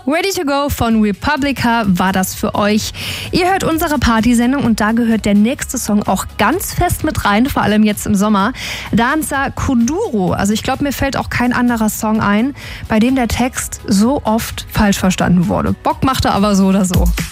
Ready to Go von Republica war das für euch. Ihr hört unsere Partysendung und da gehört der nächste Song auch ganz fest mit rein, vor allem jetzt im Sommer. Danza Kuduro. Also ich glaube, mir fällt auch kein anderer Song ein, bei dem der Text so oft falsch verstanden wurde. Bock macht er aber so oder so.